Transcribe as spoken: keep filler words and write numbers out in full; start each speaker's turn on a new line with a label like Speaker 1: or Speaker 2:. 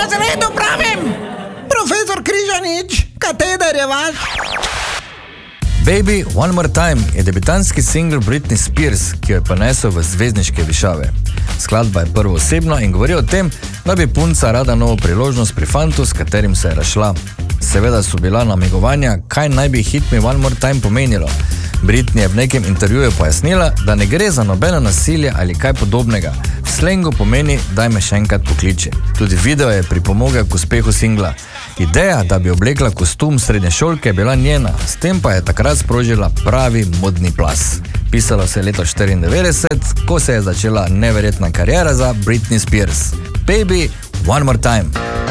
Speaker 1: razredu pravim! Profesor Križanič, kateder je vaš?
Speaker 2: Baby One More Time je debitanski singl Britney Spears, ki jo je ponesel v zvezdniške višave. Skladba je prvoosebna in govori o tem, da bi punca rada novo priložnost pri fantu, s katerim se je razšla. Seveda so bila namigovanja, kaj naj bi Hit Me One More Time pomenilo. Britney je v nekem intervjuju pojasnila, da ne gre za nobeno nasilje ali kaj podobnega. V slengu pomeni, daj me še enkrat pokliči. Tudi video je pripomogel k uspehu singla. Ideja, da bi oblekla kostum srednje šolke, je bila njena, s tem pa je takrat sprožila pravi modni plas. Pisalo se je leto štiriindevetdeset, ko se je začela neverjetna kariera za Britney Spears. Baby One More Time.